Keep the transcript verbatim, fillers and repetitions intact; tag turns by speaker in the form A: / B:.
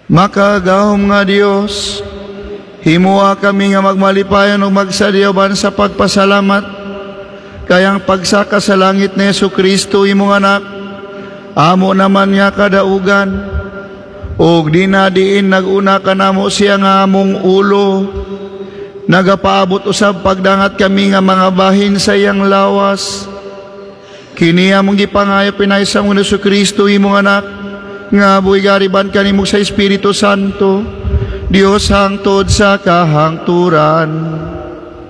A: Makagahom nga Dios, himuha kami nga magmalipayon ug magsadiyawan sa pagpasalamat kayang pagsaka sa langit ni Jesu-Kristo imong anak, amo naman nga kadaugan, ug dinadiin naguna ka namo siya nga among ulo, nagapaabot usab pagdangat kami nga mga bahin sa iyang lawas. Kini among gipangayo pinaysa mo ni Jesu-Kristo imong anak, nga buhi gariban kanimo sa Espiritu Santo, Dios hangtod sa kahangturan.